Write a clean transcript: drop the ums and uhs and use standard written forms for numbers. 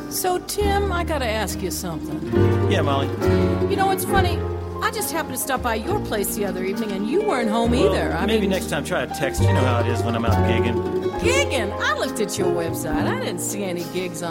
So, Tim, I gotta ask you something. Yeah, Molly. You know, it's funny. I just happened to stop by your place the other evening, and you weren't home either. Maybe next time try a text. You know how it is when I'm out gigging. Gigging? I looked at your website. I didn't see any gigs on